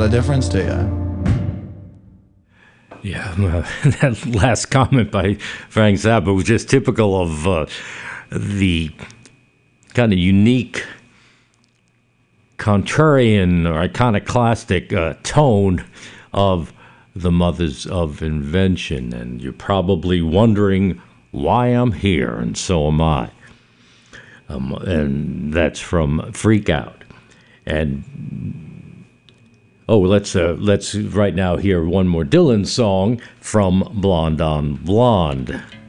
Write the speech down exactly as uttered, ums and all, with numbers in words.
lot of difference to you? Yeah, uh, that last comment by Frank Zappa was just typical of uh, the kind of unique, contrarian or iconoclastic uh, tone of the Mothers of Invention. And you're probably wondering why I'm here, and so am I. Um, and that's from Freak Out. And oh, let's uh, let's right now hear one more Dylan song from Blonde on Blonde.